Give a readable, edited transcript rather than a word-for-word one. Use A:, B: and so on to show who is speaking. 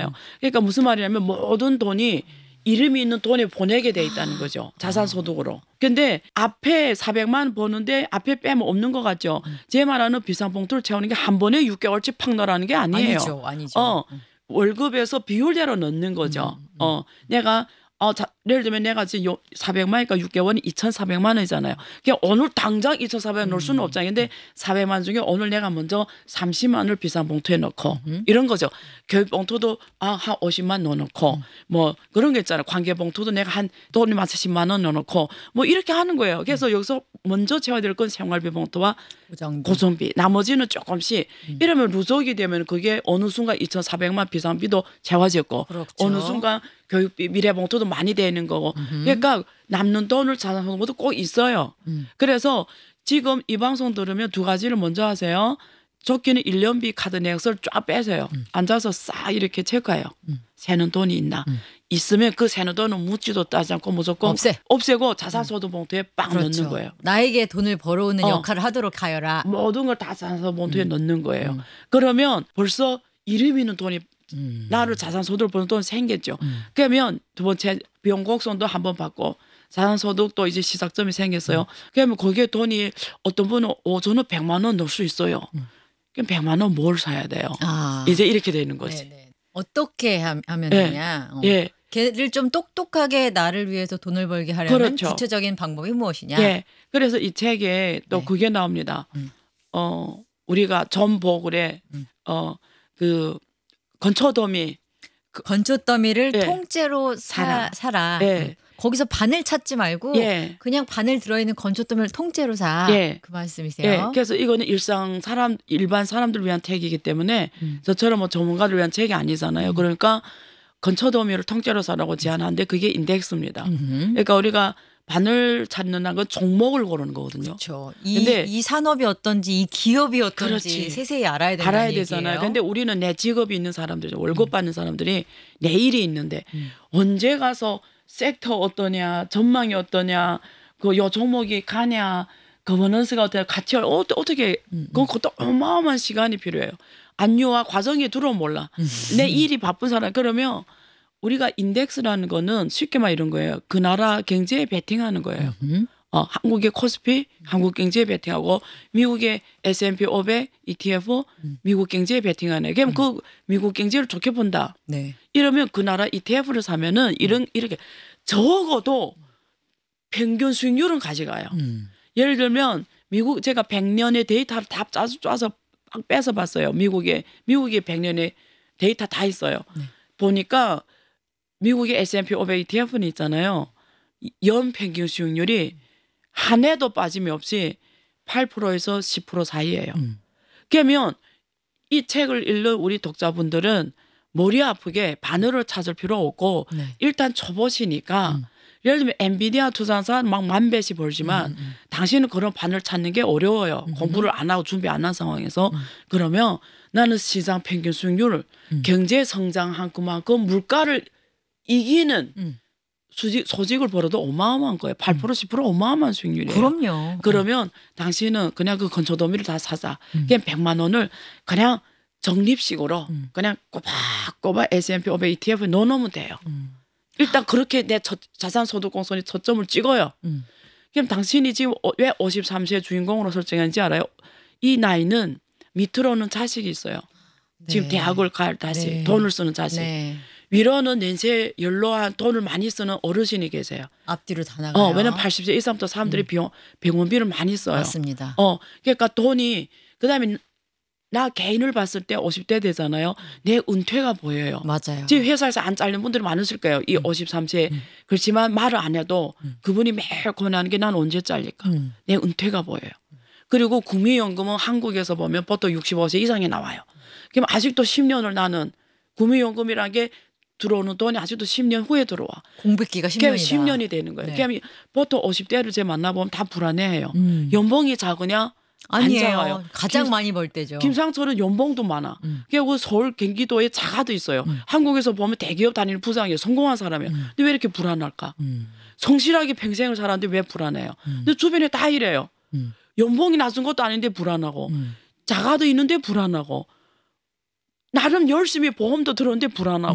A: 있잖아요. 그러니까 무슨 말이냐면 모든 돈이 이름이 있는 돈에 보내게 돼 있다는 거죠. 자산소득으로. 근데 앞에 400만 원 버는데 앞에 빼면 없는 것 같죠. 제 말하는 비상봉투를 채우는 게 한 번에 6개월치 팍 넣으라는 게 아니에요.
B: 아니죠.
A: 월급에서 비율대로 넣는 거죠. 내가 예를 들면 내가 지금 400만이니까 6개월이 2,400만 원이잖아요. 그냥 오늘 당장 2,400만 원 넣을 수는 없잖아요. 근데 400만 원 중에 오늘 내가 먼저 30만 원을 비상봉투에 넣고 이런 거죠. 교육봉투도 한 50만 넣어놓고 뭐 그런 게 있잖아요. 관계봉투도 내가 한 돈이 많아서 10만 원 넣어놓고 뭐 이렇게 하는 거예요. 그래서 여기서 먼저 채워야 될 건 생활비 봉투와 고정비. 나머지는 조금씩 이러면 누적이 되면 그게 어느 순간 2,400만 비상비도 채워졌고
B: 그렇죠.
A: 어느 순간 교육비 미래봉투도 많이 되는 거고 그러니까 남는 돈을 자산하는 것도 꼭 있어요. 그래서 지금 이 방송 들으면 두 가지를 먼저 하세요. 좋기는 1년비 카드 내역서를 쫙 빼세요. 앉아서 싹 이렇게 체크해요. 새는 돈이 있나. 있으면 그 새는 돈은 묻지도 따지 않고 무조건 없애고 자산소득 봉투에 빵
B: 그렇죠.
A: 넣는 거예요.
B: 나에게 돈을 벌어오는 역할을 하도록 하여라.
A: 모든 걸 다 자산소득 봉투에 넣는 거예요. 그러면 벌써 이름 있는 돈이 나를 자산소득을 버는 돈이 생겼죠. 그러면 두 번째 비용 곡선도 한번 받고 자산소득도 이제 시작점이 생겼어요. 그러면 거기에 돈이 어떤 분은 저는 100만 원 넣을 수 있어요. 그럼 100만 원 뭘 사야 돼요? 이제 이렇게 되는 거지.
B: 네네. 어떻게 하면 되냐.
A: 예.
B: 걔를 좀 똑똑하게 나를 위해서 돈을 벌게 하려면
A: 그렇죠.
B: 구체적인 방법이 무엇이냐.
A: 예. 그래서 이 책에 또 그게 나옵니다. 우리가 전보글에 그 건초더미
B: 건초더미를 통째로 사라.
A: 예.
B: 거기서 반을 찾지 말고 그냥 반을 들어있는 건초더미를 통째로 사. 그 말씀이세요.
A: 예. 그래서 이거는 일반 사람들 위한 책이기 때문에 저처럼 뭐 전문가들 위한 책이 아니잖아요. 그러니까 건초더미를 통째로 사라고 제안하는데 그게 인덱스입니다. 그러니까 우리가 반을 찾는 건 종목을 고르는 거거든요.
B: 그렇죠. 이 산업이 어떤지 이 기업이 어떤지 세세히 알아야
A: 되잖아요. 근데 우리는 내 직업이 있는 사람들, 월급 받는 사람들이 내일이 있는데 언제 가서 섹터 어떠냐, 전망이 어떠냐, 요 종목이 가냐, 거버넌스가 어떠냐, 가치 어떻게 그것도 어마어마한 시간이 필요해요. 안유와 과정이 들어오면 몰라. 내 일이 바쁜 사람 그러면 우리가 인덱스라는 거는 쉽게 말 이런 거예요. 그 나라 경제에 베팅하는 거예요. 한국의 코스피, 한국 경제에 베팅하고 미국의 S&P 500 ETF, 미국 경제에 베팅하네. 그럼 그 미국 경제를 좋게 본다. 이러면 그 나라 ETF를 사면은 이렇게 적어도 평균 수익률은 가져가요. 예를 들면 미국 제가 100년의 데이터를 다 짜서 빼서 봤어요. 미국의 100년의 데이터 다 있어요. 보니까 미국의 S&P 500 ETF는 있잖아요. 연 평균 수익률이 한 해도 빠짐이 없이 8%에서 10% 사이예요. 그러면 이 책을 읽는 우리 독자분들은 머리 아프게 바늘을 찾을 필요 없고 일단 쳐보시니까 예를 들면 엔비디아 투자사 막 만 배씩 벌지만 당신은 그런 바늘 찾는 게 어려워요. 공부를 안 하고 준비 안 한 상황에서 그러면 나는 시장 평균 수익률을 경제 성장한 그만큼 물가를 이기는 소직을 벌어도 어마어마한 거예요. 8% 10% 어마어마한 수익률이에요.
B: 그럼요.
A: 그러면 당신은 그냥 그 건초더미를 다 사자. 그냥 100만 원을 그냥 적립식으로 그냥 꼬박꼬박 S&P 500 ETF에 넣어놓으면 돼요. 일단 그렇게 내 자산소득공선이 초점을 찍어요. 그럼 당신이 지금 왜 53세 주인공으로 설정했는지 알아요? 이 나이는 밑으로는 자식이 있어요. 지금 대학을 갈 자식, 돈을 쓰는 자식. 위로는 연세 연로한 돈을 많이 쓰는 어르신이 계세요.
B: 앞뒤로 다 나가요.
A: 왜냐면 80세 이상부터 사람들이 병원비를 많이 써요.
B: 맞습니다.
A: 그러니까 돈이 그다음에 나 개인을 봤을 때 50대 되잖아요. 내 은퇴가 보여요.
B: 맞아요.
A: 지금 회사에서 안 잘리는 분들이 많으실 거예요. 이 53세. 그렇지만 말을 안 해도 그분이 매일 고민하는 게 난 언제 잘릴까. 내 은퇴가 보여요. 그리고 국민연금은 한국에서 보면 보통 65세 이상이 나와요. 그럼 아직도 10년을 나는 국민연금이라는 게 들어오는 돈이 아직도 10년 후에 들어와.
B: 공백기가 10년이다.
A: 10년이 되는 거예요. 그러면 보통 50대를 제 만나보면 다 불안해해요. 연봉이 작으냐?
B: 아니에요. 가장 많이 벌 때죠.
A: 김상철은 연봉도 많아. 그리고 서울 경기도에 자가도 있어요. 한국에서 보면 대기업 다니는 부장이에요. 성공한 사람이에요. 근데 왜 이렇게 불안할까? 성실하게 평생을 살았는데 왜 불안해요? 근데 주변에 다 이래요. 연봉이 낮은 것도 아닌데 불안하고 자가도 있는데 불안하고 나름 열심히 보험도 들었는데 불안하고